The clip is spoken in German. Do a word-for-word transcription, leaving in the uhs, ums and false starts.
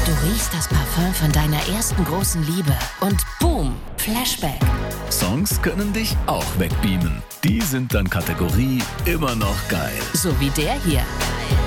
Du riechst das Parfum von deiner ersten großen Liebe und boom, Flashback. Songs können dich auch wegbeamen. Die sind dann Kategorie immer noch geil. So wie der hier.